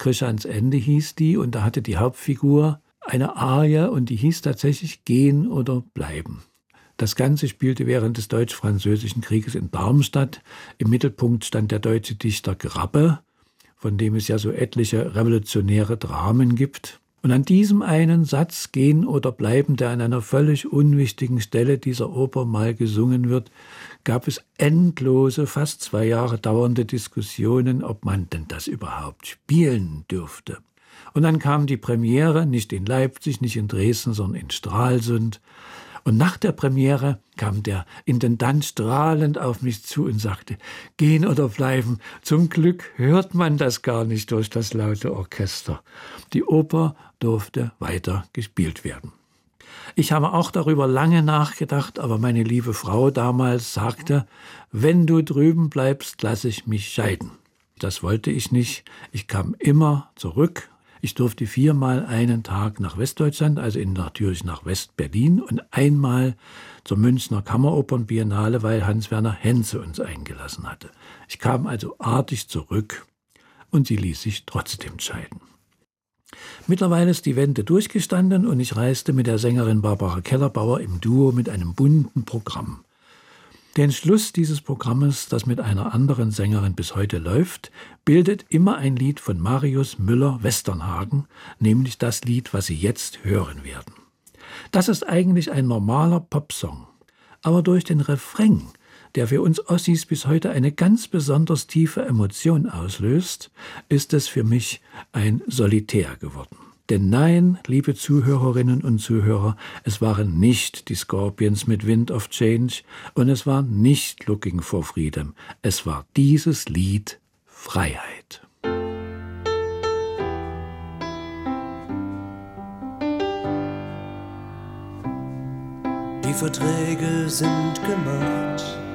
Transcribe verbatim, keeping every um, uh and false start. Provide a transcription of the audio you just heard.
Krischans Ende hieß die, und da hatte die Hauptfigur eine Arie und die hieß tatsächlich Gehen oder Bleiben. Das Ganze spielte während des Deutsch-Französischen Krieges in Darmstadt. Im Mittelpunkt stand der deutsche Dichter Grabbe, von dem es ja so etliche revolutionäre Dramen gibt. Und an diesem einen Satz, Gehen oder Bleiben, der an einer völlig unwichtigen Stelle dieser Oper mal gesungen wird, gab es endlose, fast zwei Jahre dauernde Diskussionen, ob man denn das überhaupt spielen dürfte. Und dann kam die Premiere, nicht in Leipzig, nicht in Dresden, sondern in Stralsund. Und nach der Premiere kam der Intendant strahlend auf mich zu und sagte, gehen oder bleiben. Zum Glück hört man das gar nicht durch das laute Orchester. Die Oper durfte weiter gespielt werden. Ich habe auch darüber lange nachgedacht, aber meine liebe Frau damals sagte, wenn du drüben bleibst, lasse ich mich scheiden. Das wollte ich nicht. Ich kam immer zurück. Ich durfte viermal einen Tag nach Westdeutschland, also in, natürlich nach West-Berlin und einmal zur Münchner Kammeropernbiennale, weil Hans-Werner Henze uns eingelassen hatte. Ich kam also artig zurück und sie ließ sich trotzdem scheiden. Mittlerweile ist die Wende durchgestanden und ich reiste mit der Sängerin Barbara Kellerbauer im Duo mit einem bunten Programm. Den Schluss dieses Programmes, das mit einer anderen Sängerin bis heute läuft, bildet immer ein Lied von Marius Müller-Westernhagen, nämlich das Lied, was Sie jetzt hören werden. Das ist eigentlich ein normaler Popsong, aber durch den Refrain, der für uns Ossis bis heute eine ganz besonders tiefe Emotion auslöst, ist es für mich ein Solitär geworden. Denn nein, liebe Zuhörerinnen und Zuhörer, es waren nicht die Scorpions mit Wind of Change und es war nicht Looking for Freedom. Es war dieses Lied Freiheit. Die Verträge sind gemacht.